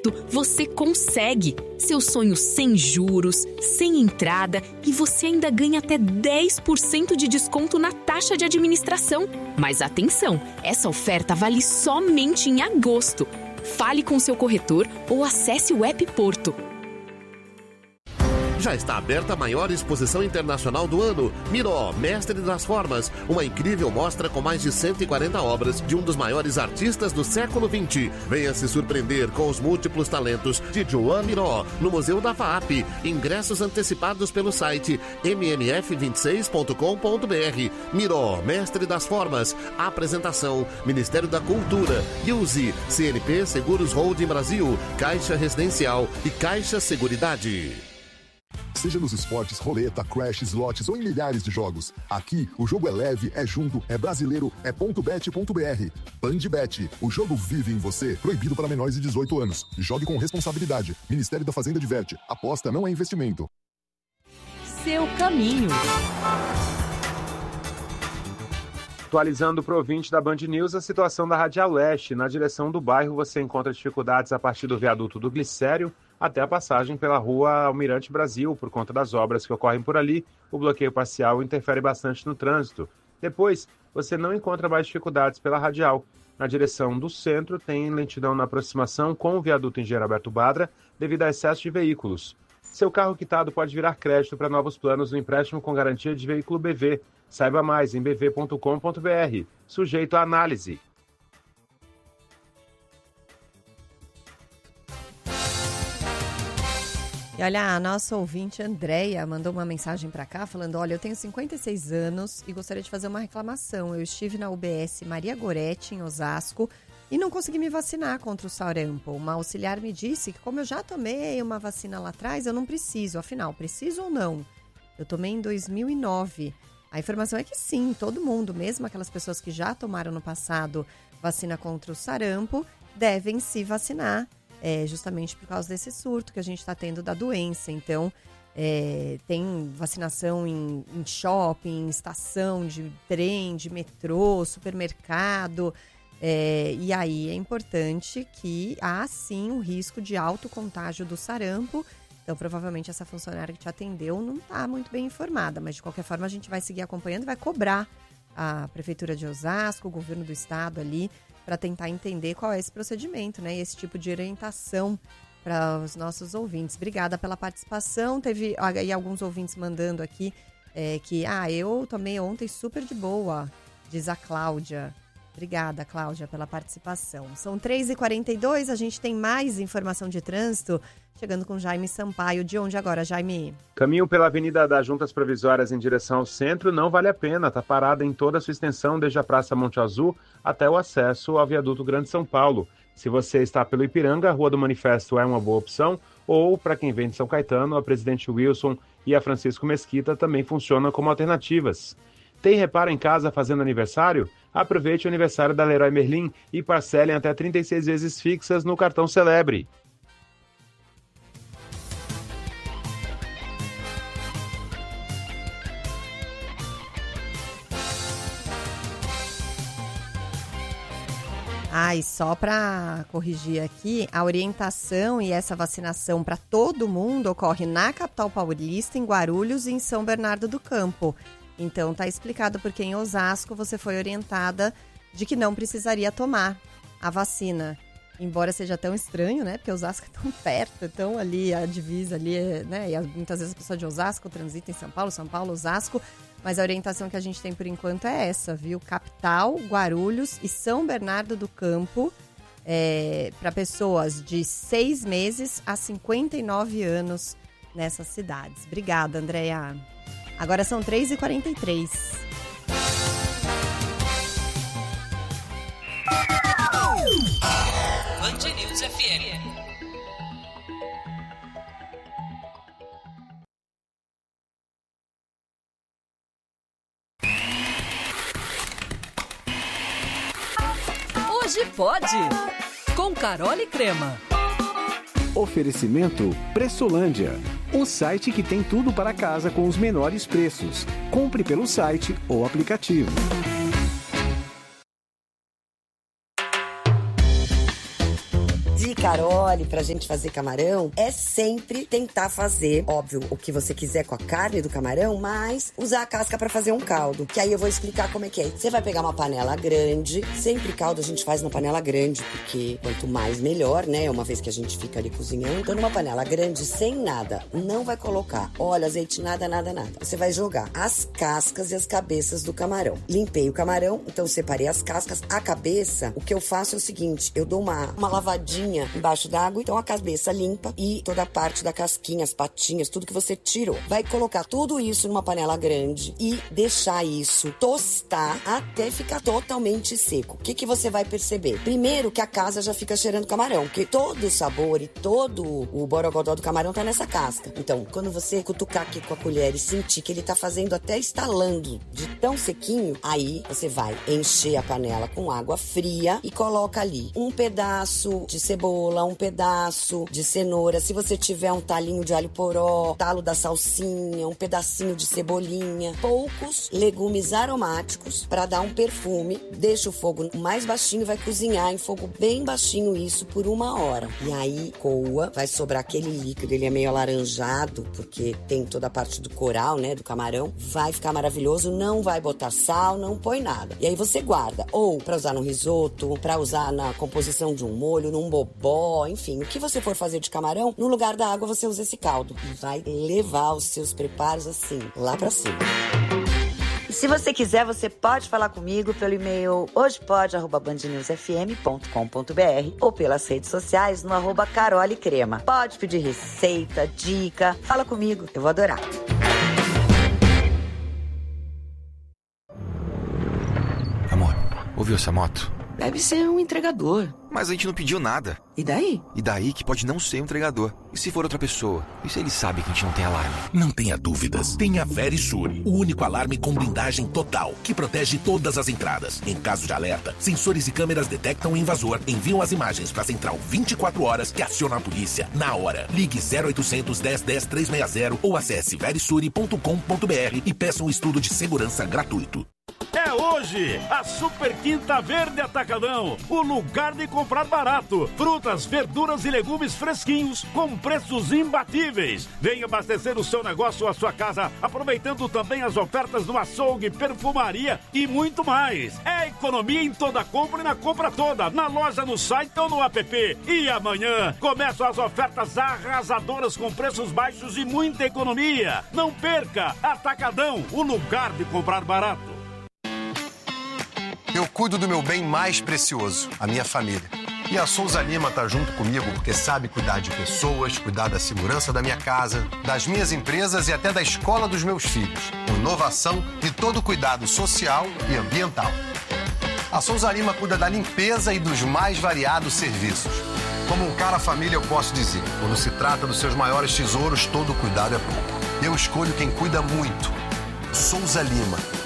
agosto, você consegue. Seu sonho sem juros, sem entrada e você ainda ganha até 10% de desconto na taxa de administração. Mas atenção, essa oferta vale somente em agosto. Fale com seu corretor ou acesse o app Porto. Já está aberta a maior exposição internacional do ano, Miró, Mestre das Formas, uma incrível mostra com mais de 140 obras de um dos maiores artistas do século XX. Venha se surpreender com os múltiplos talentos de Joan Miró, no Museu da FAAP. Ingressos antecipados pelo site mmf26.com.br. Miró, Mestre das Formas. Apresentação, Ministério da Cultura, Use, CNP Seguros Holding Brasil, Caixa Residencial e Caixa Seguridade. Seja nos esportes, roleta, crash, slots ou em milhares de jogos. Aqui, o jogo é leve, é junto, é brasileiro, é .bet.br. Bandbet, o jogo vive em você. Proibido para menores de 18 anos. Jogue com responsabilidade. Ministério da Fazenda diverte. Aposta não é investimento. Seu caminho. Atualizando para o ouvinte da Band News, a situação da Radial Leste. Na direção do bairro, você encontra dificuldades a partir do viaduto do Glicério até a passagem pela rua Almirante Brasil. Por conta das obras que ocorrem por ali, o bloqueio parcial interfere bastante no trânsito. Depois, você não encontra mais dificuldades pela Radial. Na direção do centro, tem lentidão na aproximação com o viaduto Engenheiro Alberto Badra, devido a excesso de veículos. Seu carro quitado pode virar crédito para novos planos no empréstimo com garantia de veículo BV. Saiba mais em bv.com.br. Sujeito à análise. E olha, a nossa ouvinte Andréia mandou uma mensagem para cá falando: olha, eu tenho 56 anos e gostaria de fazer uma reclamação. Eu estive na UBS Maria Goretti, em Osasco, e não consegui me vacinar contra o sarampo. Uma auxiliar me disse que como eu já tomei uma vacina lá atrás, eu não preciso. Afinal, preciso ou não? Eu tomei em 2009. A informação é que sim, todo mundo, mesmo aquelas pessoas que já tomaram no passado vacina contra o sarampo, devem se vacinar. Justamente por causa desse surto que a gente está tendo da doença. Então, tem vacinação em shopping, em estação de trem, de metrô, supermercado. E aí é importante que há sim um risco de alto contágio do sarampo. Então, provavelmente essa funcionária que te atendeu não está muito bem informada. Mas, de qualquer forma, a gente vai seguir acompanhando e vai cobrar a Prefeitura de Osasco, o governo do estado ali, para tentar entender qual é esse procedimento, né? E esse tipo de orientação para os nossos ouvintes. Obrigada pela participação. Teve aí alguns ouvintes mandando aqui que eu tomei ontem super de boa, diz a Cláudia. Obrigada, Cláudia, pela participação. São 3h42, a gente tem mais informação de trânsito, chegando com Jaime Sampaio. De onde agora, Jaime? Caminho pela Avenida das Juntas Provisórias em direção ao centro não vale a pena. Está parada em toda a sua extensão, desde a Praça Monte Azul até o acesso ao Viaduto Grande São Paulo. Se você está pelo Ipiranga, a Rua do Manifesto é uma boa opção, ou, para quem vem de São Caetano, a Presidente Wilson e a Francisco Mesquita também funcionam como alternativas. Tem reparo em casa fazendo aniversário? Aproveite o aniversário da Leroy Merlin e parcelem até 36 vezes fixas no cartão Celebre. E só para corrigir aqui, a orientação e essa vacinação para todo mundo ocorre na capital paulista, em Guarulhos e em São Bernardo do Campo. Então, tá explicado porque em Osasco você foi orientada de que não precisaria tomar a vacina. Embora seja tão estranho, né? Porque Osasco é tão perto, tão ali, a divisa ali, né? E muitas vezes a pessoa de Osasco transita em São Paulo, Osasco. Mas a orientação que a gente tem por enquanto é essa, viu? Capital, Guarulhos e São Bernardo do Campo, para pessoas de 6 meses a 59 anos nessas cidades. Obrigada, Andréia. Agora são 3h43. Band News FM. Hoje pode. Com Carol e Crema. Oferecimento Pressolândia, o site que tem tudo para casa com os menores preços. Compre pelo site ou aplicativo. Dica Carole pra gente fazer camarão é sempre tentar fazer, óbvio, o que você quiser com a carne do camarão, mas usar a casca pra fazer um caldo. Que aí eu vou explicar como é que é. Você vai pegar uma panela grande, sempre caldo a gente faz na panela grande, porque quanto mais melhor, né? Uma vez que a gente fica ali cozinhando. Então numa panela grande, sem nada, não vai colocar óleo, azeite, nada. Você vai jogar as cascas e as cabeças do camarão. Limpei o camarão, então separei as cascas. A cabeça, o que eu faço é o seguinte, eu dou uma lavadinha embaixo d'água, então a cabeça limpa e toda a parte da casquinha, as patinhas, tudo que você tirou. Vai colocar tudo isso numa panela grande e deixar isso tostar até ficar totalmente seco. O que você vai perceber? Primeiro que a casa já fica cheirando camarão, porque todo o sabor e todo o borogodó do camarão tá nessa casca. Então, quando você cutucar aqui com a colher e sentir que ele tá fazendo até estalando de tão sequinho, aí você vai encher a panela com água fria e coloca ali um pedaço de cebola, um pedaço de cenoura, se você tiver um talinho de alho poró, talo da salsinha, um pedacinho de cebolinha, poucos legumes aromáticos para dar um perfume. Deixa o fogo mais baixinho, vai cozinhar em fogo bem baixinho isso por 1 hora. E aí coa, vai sobrar aquele líquido, ele é meio alaranjado, porque tem toda a parte do coral, né, do camarão. Vai ficar maravilhoso, não vai botar sal, não põe nada. E aí você guarda, ou para usar no risoto, para usar na composição de um molho, num bobó, enfim, o que você for fazer de camarão, no lugar da água você usa esse caldo. E vai levar os seus preparos assim, lá pra cima. Se você quiser, você pode falar comigo pelo e-mail hojepod@bandnewsfm.com.br ou pelas redes sociais no @carolecrema. Pode pedir receita, dica, fala comigo, eu vou adorar. Amor, ouviu essa moto? Deve ser um entregador. Mas a gente não pediu nada. E daí? E daí que pode não ser um entregador. E se for outra pessoa? E se ele sabe que a gente não tem alarme? Não tenha dúvidas. Tem a Verisure, o único alarme com blindagem total, que protege todas as entradas. Em caso de alerta, sensores e câmeras detectam o invasor, enviam as imagens para a central 24 horas que aciona a polícia na hora. Ligue 0800 10 10 360 ou acesse verisure.com.br e peça um estudo de segurança gratuito. É hoje, a Super Quinta Verde Atacadão, o lugar de comprar barato. Frutas, verduras e legumes fresquinhos com preços imbatíveis. Venha abastecer o seu negócio ou a sua casa, aproveitando também as ofertas no açougue, perfumaria e muito mais. É economia em toda compra e na compra toda, na loja, no site ou no app. E amanhã começam as ofertas arrasadoras com preços baixos e muita economia. Não perca, Atacadão, o lugar de comprar barato. Eu cuido do meu bem mais precioso, a minha família. E a Souza Lima tá junto comigo porque sabe cuidar de pessoas, cuidar da segurança da minha casa, das minhas empresas e até da escola dos meus filhos. Com inovação e todo cuidado social e ambiental. A Souza Lima cuida da limpeza e dos mais variados serviços. Como um cara família, eu posso dizer, quando se trata dos seus maiores tesouros, todo cuidado é pouco. Eu escolho quem cuida muito. Souza Lima.